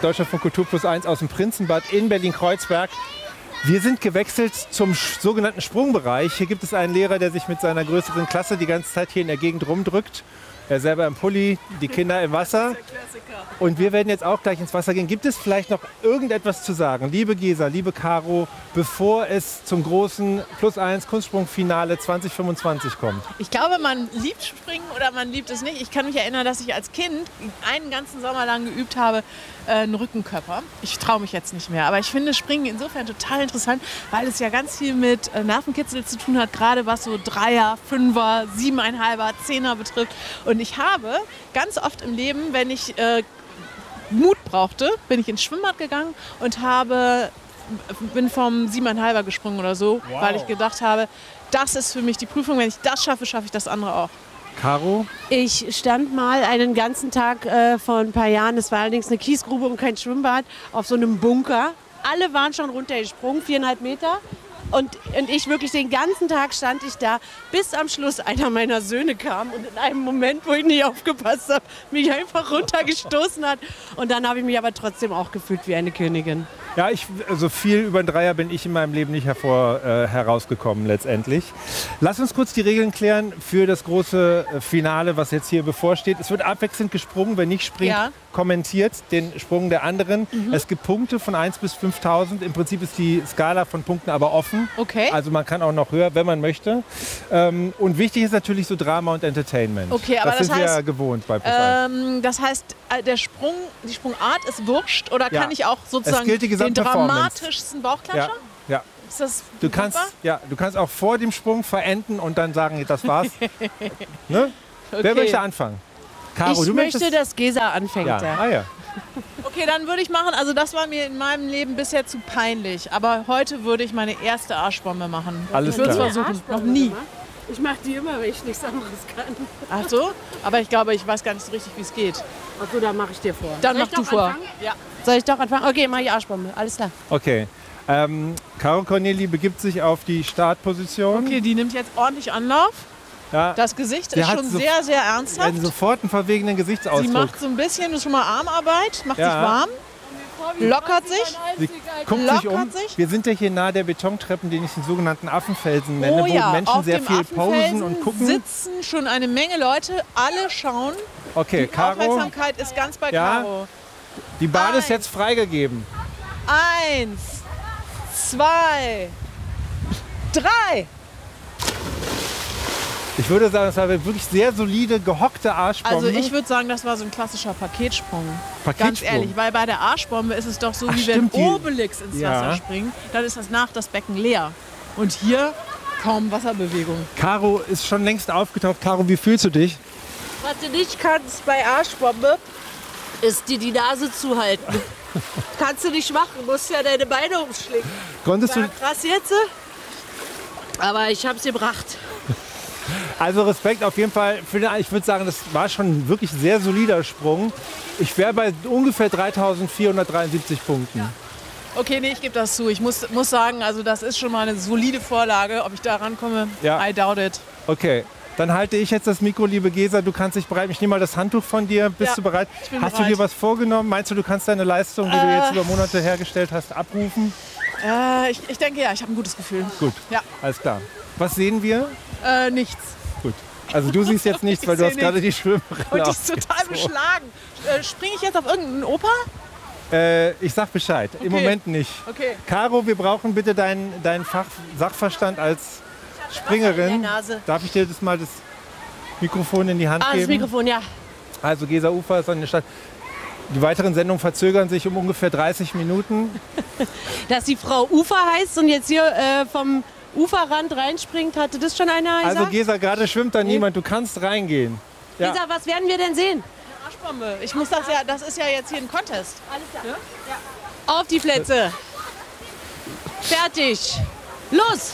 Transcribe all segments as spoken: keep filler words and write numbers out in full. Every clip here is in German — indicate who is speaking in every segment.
Speaker 1: Deutschlandfunk Kultur Plus eins aus dem Prinzenbad in Berlin-Kreuzberg. Wir sind gewechselt zum sogenannten Sprungbereich. Hier gibt es einen Lehrer, der sich mit seiner größeren Klasse die ganze Zeit hier in der Gegend rumdrückt. Er selber im Pulli, die Kinder im Wasser. Und wir werden jetzt auch gleich ins Wasser gehen. Gibt es vielleicht noch irgendetwas zu sagen, liebe Gesa, liebe Caro, bevor es zum großen Plus eins Kunstsprungfinale zwanzig fünfundzwanzig kommt?
Speaker 2: Ich glaube, man liebt Springen oder man liebt es nicht. Ich kann mich erinnern, dass ich als Kind einen ganzen Sommer lang geübt habe, äh, einen Rückenkörper. Ich traue mich jetzt nicht mehr. Aber ich finde Springen insofern total interessant, weil es ja ganz viel mit äh, Nervenkitzel zu tun hat, gerade was so Dreier, Fünfer, Siebeneinhalber, Zehner betrifft. Und ich habe ganz oft im Leben, wenn ich äh, Mut brauchte, bin ich ins Schwimmbad gegangen und habe, bin vom Siebeneinhalber gesprungen oder so, wow. Weil ich gedacht habe, das ist für mich die Prüfung. Wenn ich das schaffe, schaffe ich das andere auch.
Speaker 1: Caro?
Speaker 3: Ich stand mal einen ganzen Tag äh, vor ein paar Jahren, das war allerdings eine Kiesgrube und kein Schwimmbad, auf so einem Bunker. Alle waren schon runtergesprungen, viereinhalb Meter. Und, und ich wirklich den ganzen Tag stand ich da, bis am Schluss einer meiner Söhne kam und in einem Moment, wo ich nicht aufgepasst habe, mich einfach runtergestoßen hat. Und dann habe ich mich aber trotzdem auch gefühlt wie eine Königin.
Speaker 1: Ja, ich, also viel über einen Dreier bin ich in meinem Leben nicht hervor, äh, herausgekommen letztendlich. Lass uns kurz die Regeln klären für das große äh, Finale, was jetzt hier bevorsteht. Es wird abwechselnd gesprungen, wer nicht springt, ja. kommentiert den Sprung der anderen. Mhm. Es gibt Punkte von eins bis fünftausend. Im Prinzip ist die Skala von Punkten aber offen.
Speaker 2: Okay.
Speaker 1: Also man kann auch noch höher, wenn man möchte. Ähm, und wichtig ist natürlich so Drama und Entertainment.
Speaker 2: Okay, aber
Speaker 1: das,
Speaker 2: das
Speaker 1: sind
Speaker 2: heißt,
Speaker 1: wir ja gewohnt bei Plus eins.
Speaker 2: Ähm, das heißt, der Sprung, die Sprungart ist wurscht oder
Speaker 1: Ja.
Speaker 2: kann ich auch sozusagen den dramatischsten Bauchklatscher?
Speaker 1: Ja. ja.
Speaker 2: Ist das
Speaker 1: du kannst, ja, du kannst auch vor dem Sprung verenden und dann sagen, das war's. Ne?
Speaker 2: Okay.
Speaker 1: Wer möchte anfangen? Caro,
Speaker 3: ich
Speaker 1: du
Speaker 3: möchte,
Speaker 1: möchtest?
Speaker 3: dass Gesa anfängt.
Speaker 1: Ja.
Speaker 3: Ja.
Speaker 1: Ah, ja.
Speaker 2: Okay, dann würde ich machen, also das war mir in meinem Leben bisher zu peinlich, aber heute würde ich meine erste Arschbombe machen.
Speaker 1: Alles
Speaker 2: ich würde es
Speaker 1: klar.
Speaker 2: versuchen, noch nie.
Speaker 3: Ich mache die immer, wenn ich nichts anderes kann.
Speaker 2: Ach so? Aber ich glaube, ich weiß gar nicht so richtig, wie es geht.
Speaker 3: Ach so, dann mache ich dir vor.
Speaker 2: Dann
Speaker 3: Soll
Speaker 2: mach
Speaker 3: ich
Speaker 2: du
Speaker 3: doch
Speaker 2: vor.
Speaker 3: anfangen?
Speaker 2: Ja.
Speaker 3: Soll ich doch anfangen? Okay, mache ich Arschbombe. Alles klar.
Speaker 1: Okay. Ähm, Caro Corneli begibt sich auf die Startposition.
Speaker 2: Okay, die nimmt jetzt ordentlich Anlauf.
Speaker 1: Ja.
Speaker 2: Das Gesicht
Speaker 1: Sie
Speaker 2: ist
Speaker 1: hat
Speaker 2: schon
Speaker 1: so-
Speaker 2: sehr, sehr ernsthaft.
Speaker 1: Einen sofort einen verwegenen
Speaker 2: Sie
Speaker 1: Gesichtsausdruck.
Speaker 2: macht so ein bisschen, das ist schon mal Armarbeit, macht
Speaker 1: Ja.
Speaker 2: sich warm, lockert sich.
Speaker 1: Sie guckt sich um.
Speaker 2: Lockert sich.
Speaker 1: Wir sind ja hier nahe der Betontreppen, den ich den sogenannten Affenfelsen nenne,
Speaker 2: Oh
Speaker 1: wo
Speaker 2: ja,
Speaker 1: Menschen
Speaker 2: auf
Speaker 1: sehr
Speaker 2: dem
Speaker 1: viel posen
Speaker 2: Affenfelsen
Speaker 1: und gucken.
Speaker 2: sitzen schon eine Menge Leute, alle schauen.
Speaker 1: Okay,
Speaker 2: Die
Speaker 1: Caro,
Speaker 2: Aufmerksamkeit ist ganz bei
Speaker 1: Ja.
Speaker 2: Caro.
Speaker 1: die Bahn ist
Speaker 2: Eins.
Speaker 1: jetzt freigegeben.
Speaker 2: Eins, zwei, drei.
Speaker 1: Ich würde sagen, das war wirklich sehr solide, gehockte Arschbombe.
Speaker 2: Also ich würde sagen, das war so ein klassischer Paketsprung. Ganz
Speaker 1: Paketsprung.
Speaker 2: ehrlich, weil bei der Arschbombe ist es doch so,
Speaker 1: Ach,
Speaker 2: wie
Speaker 1: stimmt, die-
Speaker 2: wenn Obelix ins
Speaker 1: Ja.
Speaker 2: Wasser springt, dann ist das nach das Becken leer. Und hier kaum Wasserbewegung.
Speaker 1: Caro ist schon längst aufgetaucht. Caro, wie fühlst du dich?
Speaker 3: Was du nicht kannst bei Arschbombe, ist dir die Nase zuhalten. Kannst du nicht machen, musst ja deine Beine umschlingen.
Speaker 1: Konntest
Speaker 3: War
Speaker 1: du,
Speaker 3: krass jetzt, aber ich hab's gebracht.
Speaker 1: also Respekt auf jeden Fall. Für den, ich würde sagen, das war schon ein wirklich sehr solider Sprung. Ich wäre bei ungefähr dreitausendvierhundertdreiundsiebzig Punkten.
Speaker 2: Okay, nee, ich gebe das zu. Ich muss, muss sagen, also das ist schon mal eine solide Vorlage. Ob ich da rankomme,
Speaker 1: Ja.
Speaker 2: I doubt it.
Speaker 1: Okay, dann halte ich jetzt das Mikro, liebe Gesa. Du kannst dich bereit. Ich nehme mal das Handtuch von dir. Bist
Speaker 2: Ja,
Speaker 1: du bereit?
Speaker 2: ich bin
Speaker 1: Hast
Speaker 2: bereit.
Speaker 1: du dir was vorgenommen? Meinst du, du kannst deine Leistung, die du jetzt über Monate hergestellt hast, abrufen?
Speaker 2: Äh, ich, ich denke ja, ich habe ein gutes Gefühl.
Speaker 1: Gut,
Speaker 2: Ja,
Speaker 1: alles klar. Was sehen wir?
Speaker 2: äh, nichts.
Speaker 1: Gut. Also du siehst jetzt nichts,
Speaker 2: Ich
Speaker 1: weil du
Speaker 2: seh
Speaker 1: hast gerade die Schwimmbrille
Speaker 2: Und die ist total
Speaker 1: aufgezogen.
Speaker 2: beschlagen. Äh, Springe ich jetzt auf irgendeinen Opa?
Speaker 1: Äh, ich sag Bescheid. Im
Speaker 2: Okay.
Speaker 1: Moment nicht.
Speaker 2: Okay.
Speaker 1: Caro, wir brauchen bitte deinen deinen Fach Sachverstand als Springerin.
Speaker 3: in der Nase.
Speaker 1: Darf ich dir das mal das Mikrofon in die Hand
Speaker 3: Ah, das
Speaker 1: geben?
Speaker 3: Mikrofon, ja.
Speaker 1: Also Gesa Ufer ist eine Stadt. Die weiteren Sendungen verzögern sich um ungefähr dreißig Minuten.
Speaker 3: Dass die Frau Ufer heißt und jetzt hier äh, vom Uferrand reinspringt, hatte das schon einer
Speaker 1: Also
Speaker 3: gesagt?
Speaker 1: Gesa, gerade schwimmt da niemand. Du kannst reingehen. Ja.
Speaker 3: Gesa, was werden wir denn sehen?
Speaker 2: Arschbombe. Ich muss das ja, das ist ja jetzt hier ein Contest.
Speaker 3: Alles klar. Ja. Auf die Plätze. Fertig. Los.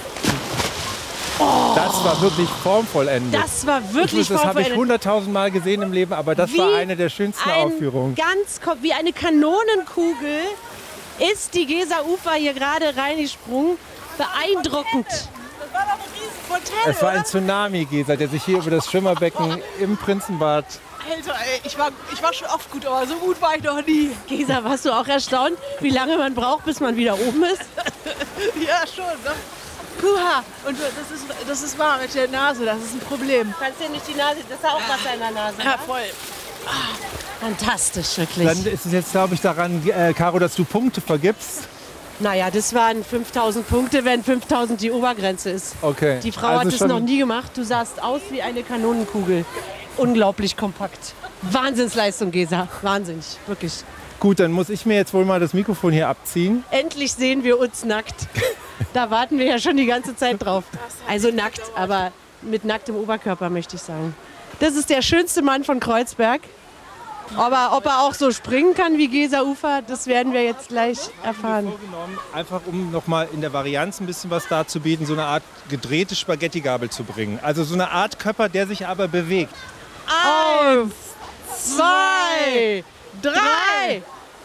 Speaker 1: Das war wirklich formvollendet.
Speaker 3: Das war
Speaker 1: Ich
Speaker 3: wirklich
Speaker 1: muss- das habe ich
Speaker 3: vorvollendet.
Speaker 1: hunderttausend Mal gesehen im Leben, aber das
Speaker 3: Wie
Speaker 1: war eine der schönsten
Speaker 3: Ein
Speaker 1: Aufführungen.
Speaker 3: ganz ko- wie eine Kanonenkugel ist die Gesa Ufer hier gerade reingesprungen. Beeindruckend.
Speaker 2: Das war doch eine riesen Fontäne,
Speaker 1: Es war ein
Speaker 2: oder?
Speaker 1: Tsunami, Gesa, der sich hier über das Schwimmerbecken im Prinzenbad
Speaker 2: Alter, ey, ich war, ich war schon oft gut, aber so gut war ich noch nie.
Speaker 3: Gesa, warst du auch erstaunt, wie lange man braucht, bis man wieder oben ist?
Speaker 2: Ja, schon. Ne? Puha. Und das ist, das ist wahr mit der Nase, das ist ein Problem.
Speaker 3: Kannst dir nicht die Nase, das ist auch Wasser in der Nase.
Speaker 2: Ja, voll.
Speaker 3: Fantastisch, wirklich.
Speaker 1: Dann ist es jetzt, glaube ich, daran, äh, Caro, dass du Punkte vergibst.
Speaker 3: Naja, das waren fünftausend Punkte, wenn fünftausend die Obergrenze ist.
Speaker 1: Okay.
Speaker 3: Die Frau
Speaker 1: Also
Speaker 3: hat es
Speaker 1: schon-
Speaker 3: noch nie gemacht. Du sahst aus wie eine Kanonenkugel. Unglaublich kompakt. Wahnsinnsleistung, Gesa. Wahnsinnig, wirklich.
Speaker 1: Gut, dann muss ich mir jetzt wohl mal das Mikrofon hier abziehen.
Speaker 3: Endlich sehen wir uns nackt. Da warten wir ja schon die ganze Zeit drauf. Also nackt, aber mit nacktem Oberkörper, möchte ich sagen. Das ist der schönste Mann von Kreuzberg. Aber ob er auch so springen kann wie Gesa Ufer, das werden wir jetzt gleich erfahren.
Speaker 1: Vorgenommen, einfach um nochmal in der Varianz ein bisschen was darzubieten, so eine Art gedrehte Spaghetti-Gabel zu bringen. Also so eine Art Körper, der sich aber bewegt.
Speaker 3: Eins, zwei, drei.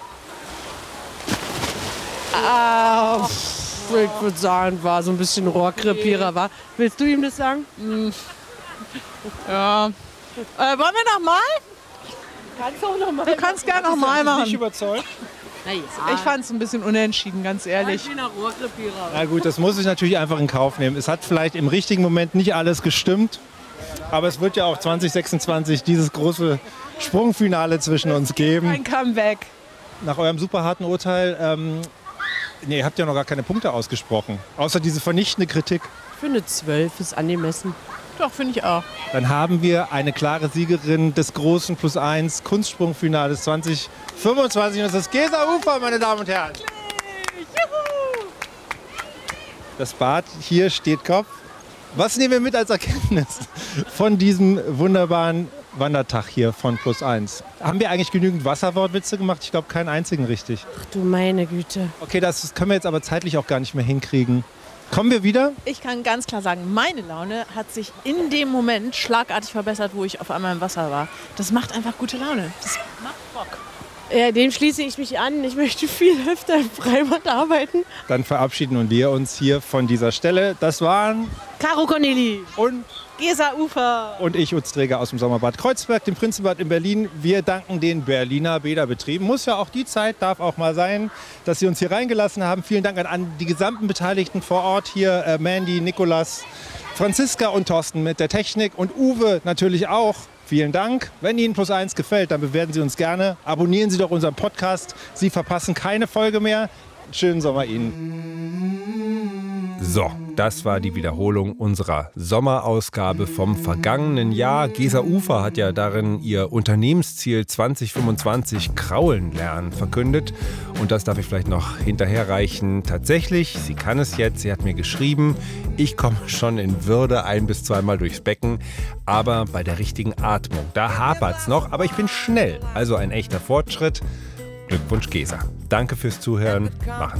Speaker 3: Ah, ich würde sagen, war so ein bisschen Rohrkrepierer, war. Willst du ihm das sagen?
Speaker 2: Ja. Äh, wollen wir noch mal?
Speaker 3: Kannst du auch noch mal.
Speaker 2: Du kannst gerne noch mal machen.
Speaker 1: Nicht überzeugt?
Speaker 2: Ich fand es ein bisschen unentschieden, ganz ehrlich.
Speaker 3: Rohrkrepierer.
Speaker 1: Na gut, das muss ich natürlich einfach in Kauf nehmen. Es hat vielleicht im richtigen Moment nicht alles gestimmt, aber es wird ja auch zwanzig sechsundzwanzig dieses große Sprungfinale zwischen uns geben.
Speaker 2: Ein Comeback.
Speaker 1: Nach eurem super harten Urteil, ähm, nee, ihr habt ja noch gar keine Punkte ausgesprochen, außer diese vernichtende Kritik.
Speaker 3: Für eine zwölf ist angemessen.
Speaker 2: Doch, finde ich auch.
Speaker 1: Dann haben wir eine klare Siegerin des großen Plus eins Kunstsprungfinales zwanzig fünfundzwanzig. Und das ist Gesa Ufer, meine Damen und Herren. Das Bad hier steht Kopf. Was nehmen wir mit als Erkenntnis von diesem wunderbaren Wandertag hier von Plus eins? Haben wir eigentlich genügend Wasserwortwitze gemacht? Ich glaube, keinen einzigen richtig.
Speaker 3: Ach du meine Güte.
Speaker 1: Okay, das können wir jetzt aber zeitlich auch gar nicht mehr hinkriegen. Kommen wir wieder?
Speaker 2: Ich kann ganz klar sagen, meine Laune hat sich in dem Moment schlagartig verbessert, wo ich auf einmal im Wasser war. Das macht einfach gute Laune. Das macht Bock.
Speaker 3: Ja, dem schließe ich mich an. Ich möchte viel öfter im Freibad arbeiten.
Speaker 1: Dann verabschieden wir uns hier von dieser Stelle. Das waren
Speaker 3: Caro Corneli.
Speaker 1: und
Speaker 2: Gesa Ufer.
Speaker 1: Und ich, Utz Träger aus dem Sommerbad Kreuzberg, dem Prinzenbad in Berlin. Wir danken den Berliner Bäderbetrieben. Muss ja auch die Zeit, darf auch mal sein, dass Sie uns hier reingelassen haben. Vielen Dank an, an die gesamten Beteiligten vor Ort hier. Äh, Mandy, Nikolas, Franziska und Thorsten mit der Technik und Uwe natürlich auch. Vielen Dank. Wenn Ihnen Plus eins gefällt, dann bewerten Sie uns gerne. Abonnieren Sie doch unseren Podcast. Sie verpassen keine Folge mehr. Schönen Sommer Ihnen. So, das war die Wiederholung unserer Sommerausgabe vom vergangenen Jahr. Gesa Ufer hat ja darin ihr Unternehmensziel zwanzig fünfundzwanzig Kraulen lernen verkündet. Und das darf ich vielleicht noch hinterherreichen. Tatsächlich, sie kann es jetzt. Sie hat mir geschrieben, ich komme schon in Würde ein- bis zweimal durchs Becken. Aber bei der richtigen Atmung, da hapert's noch. Aber ich bin schnell. Also ein echter Fortschritt. Glückwunsch, Gesa. Danke fürs Zuhören. Machen